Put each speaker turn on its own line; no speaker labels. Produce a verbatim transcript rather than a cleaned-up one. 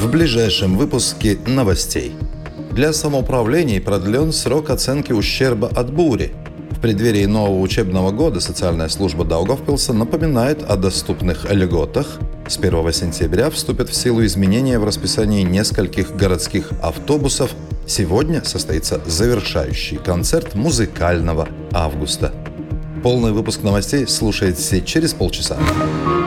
в ближайшем выпуске новостей. Для самоуправлений продлен срок оценки ущерба от бури. В преддверии нового учебного года социальная служба Даугавпилса напоминает о доступных льготах. С первого сентября вступят в силу изменения в расписании нескольких городских автобусов. Сегодня состоится завершающий концерт музыкального августа. Полный выпуск новостей слушайте через полчаса.